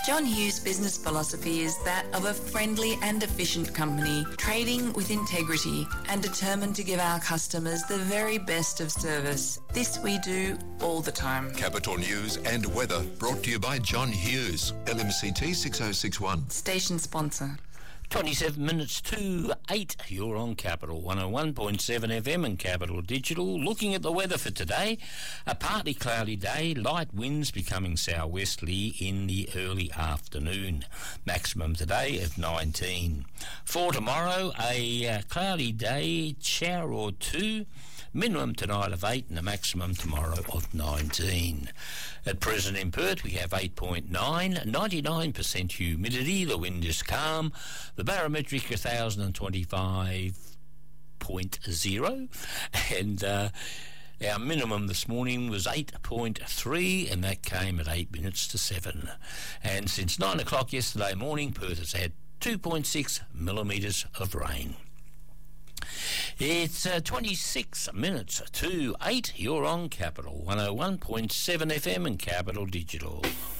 John Hughes' business philosophy is that of a friendly and efficient company, trading with integrity and determined to give our customers the very best of service. This we do all the time. Capital News and weather brought to you by John Hughes, LMCT 6061. Station sponsor. 27 minutes to 8, you're on Capital 101.7 FM and Capital Digital. Looking at the weather for today, a partly cloudy day, light winds becoming southwesterly in the early afternoon. Maximum today of 19. For tomorrow, a cloudy day, shower or two. Minimum tonight of 8 and a maximum tomorrow of 19. At present in Perth we have 8.9, 99% humidity, the wind is calm, the barometric 1025.0, and our minimum this morning was 8.3, and that came at 8 minutes to 7. And since 9 o'clock yesterday morning, Perth has had 2.6 millimetres of rain. It's 26 minutes to 8. You're on Capital 101.7 FM and Capital Digital.